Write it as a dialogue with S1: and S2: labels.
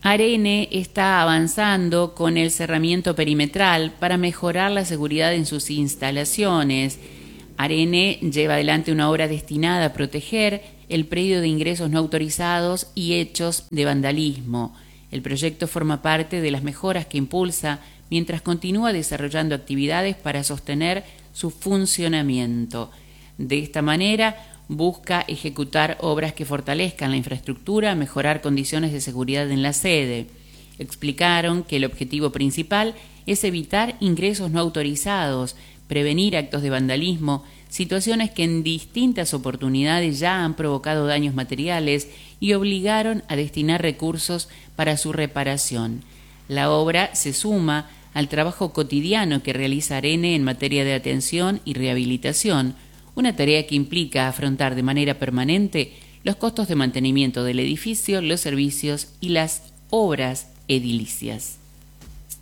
S1: Arene está avanzando con el cerramiento perimetral para mejorar la seguridad en sus instalaciones. Arene lleva adelante una obra destinada a proteger el predio de ingresos no autorizados y hechos de vandalismo. El proyecto forma parte de las mejoras que impulsa mientras continúa desarrollando actividades para sostener su funcionamiento. De esta manera, busca ejecutar obras que fortalezcan la infraestructura, mejorar condiciones de seguridad en la sede. Explicaron que el objetivo principal es evitar ingresos no autorizados, prevenir actos de vandalismo, situaciones que en distintas oportunidades ya han provocado daños materiales y obligaron a destinar recursos para su reparación. La obra se suma al trabajo cotidiano que realiza Arene en materia de atención y rehabilitación, una tarea que implica afrontar de manera permanente los costos de mantenimiento del edificio, los servicios y las obras edilicias.